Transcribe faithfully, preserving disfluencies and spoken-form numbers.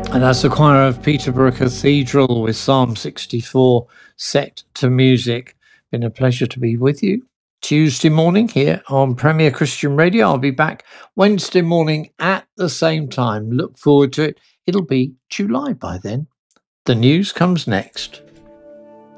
And that's the choir of Peterborough Cathedral with Psalm sixty-four set to music. Been a pleasure to be with you Tuesday morning here on Premier Christian Radio. I'll be back Wednesday morning at the same time. Look forward to it. It'll be July by then. The news comes next.